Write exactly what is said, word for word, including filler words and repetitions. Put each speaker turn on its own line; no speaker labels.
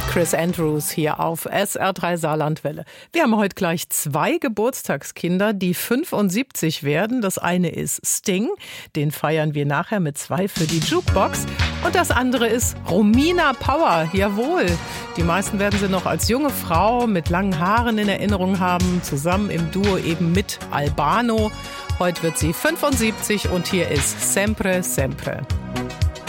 Chris Andrews hier auf S R drei Saarlandwelle. Wir haben heute gleich zwei Geburtstagskinder, die fünfundsiebzig werden. Das eine ist Sting, den feiern wir nachher mit zwei für die Jukebox. Und das andere ist Romina Power, jawohl. Die meisten werden sie noch als junge Frau mit langen Haaren in Erinnerung haben, zusammen im Duo eben mit Albano. Heute wird sie fünfundsiebzig und hier ist Sempre, Sempre.